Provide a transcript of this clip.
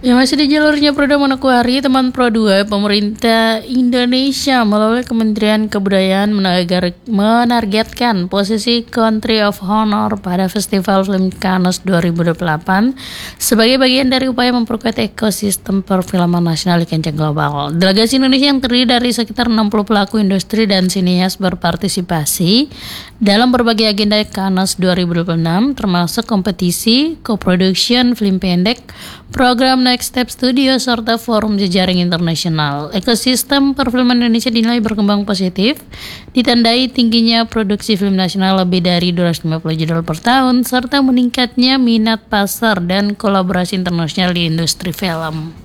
Ya, masih di jalurnya Proda Manokwari, teman Pro 2, pemerintah Indonesia melalui Kementerian Kebudayaan menargetkan posisi Country of Honor pada Festival Film Cannes 2028 sebagai bagian dari upaya memperkuat ekosistem perfilman nasional di kancah global. Delegasi Indonesia yang terdiri dari sekitar 60 pelaku industri dan sinias berpartisipasi dalam berbagai agenda Cannes 2026 termasuk kompetisi, co-production film pendek, program Next Step Studio, serta forum jejaring internasional. Ekosistem perfilman Indonesia dinilai berkembang positif, ditandai tingginya produksi film nasional lebih dari 250 judul per tahun, serta meningkatnya minat pasar dan kolaborasi internasional di industri film.